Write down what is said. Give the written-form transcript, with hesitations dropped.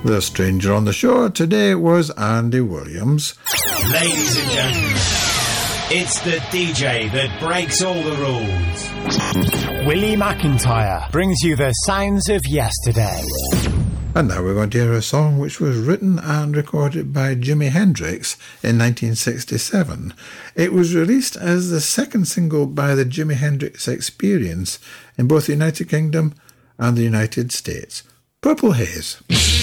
The stranger on the shore today was Andy Williams. Ladies and gentlemen, it's the DJ that breaks all the rules. Willie McIntyre brings you the sounds of yesterday. And now we're going to hear a song which was written and recorded by Jimi Hendrix in 1967. It was released as the second single by the Jimi Hendrix Experience in both the United Kingdom and the United States. Purple Haze.